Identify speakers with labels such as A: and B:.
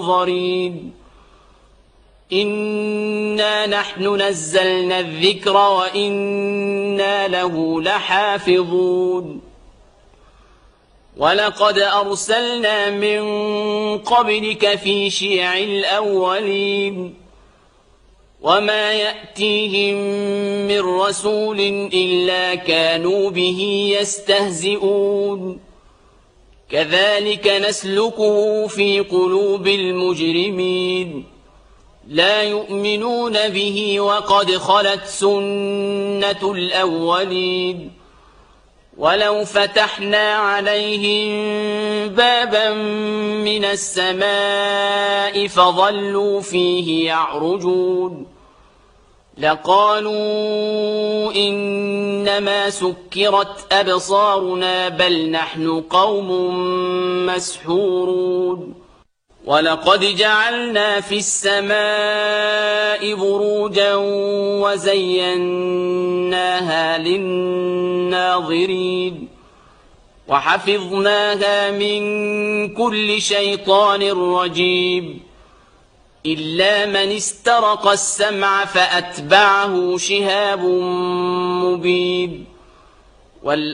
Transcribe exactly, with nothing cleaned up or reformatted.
A: ضريد إنا نحن نزلنا الذكر وإنا له لحافظون ولقد أرسلنا من قبلك في شيع الأولين وما يأتيهم من رسول إلا كانوا به يستهزئون كذلك نسلكه في قلوب المجرمين لا يؤمنون به وقد خلت سنة الأولين ولو فتحنا عليهم بابا من السماء فظلوا فيه يعرجون لقالوا إنما سكرت أبصارنا بل نحن قوم مسحورون ولقد جعلنا في السماء بروجا وزيناها للناظرين وحفظناها من كل شيطان رجيم إلا من استرق السمع فأتبعه شهاب مبين